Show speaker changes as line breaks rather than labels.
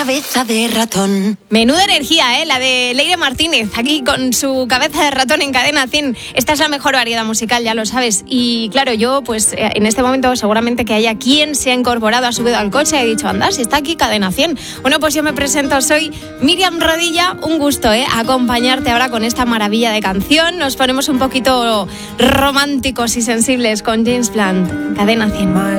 cabeza de ratón.
Menuda energía, la de Leire Martínez, aquí con su cabeza de ratón en Cadena 100. Esta es la mejor variedad musical, ya lo sabes. Y claro, yo pues en este momento seguramente que haya quien se ha incorporado, ha subido al coche y ha dicho, anda, si está aquí Cadena 100. Bueno, pues yo me presento, soy Miriam Rodilla, un gusto acompañarte ahora con esta maravilla de canción. Nos ponemos un poquito románticos y sensibles con James Blunt, Cadena 100.